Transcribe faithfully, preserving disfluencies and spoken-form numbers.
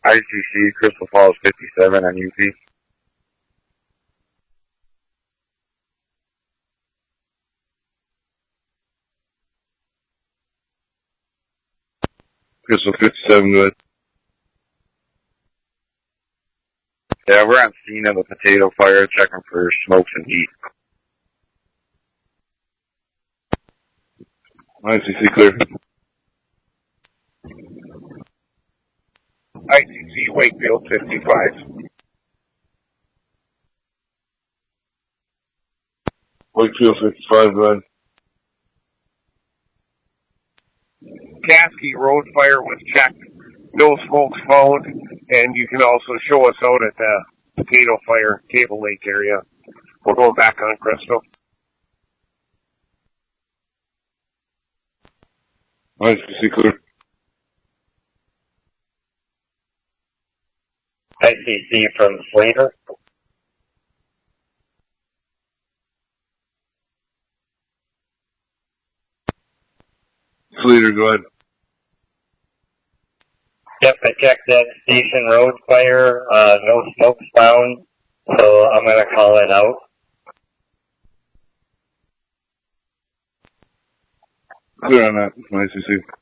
I C C, Crystal Falls fifty-seven on U P. Crystal fifty-seven, good. Yeah, we're on scene of the potato fire, checking for smokes and heat. I C C, clear. I C C, Wakefield fifty-five. Wakefield fifty-five, go ahead. Caskey Road fire was checked. No smokes found. And you can also show us out at the potato fire, Table Lake area. We're going back on Crystal. I C C, clear. I C C from Slater. Slater, go ahead. Yep, I checked that Station Road fire. Uh, no smoke found, so I'm going to call it out. Clear on that, I C C.